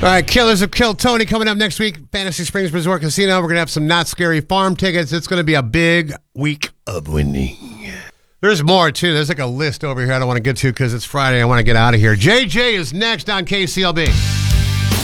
All right, Killers of Kill Tony coming up next week. Fantasy Springs Resort Casino. We're going to have some Not Scary Farm tickets. It's going to be a big week of winning. There's more, too. There's like a list over here I don't want to get to because it's Friday. I want to get out of here. JJ is next on KCLB.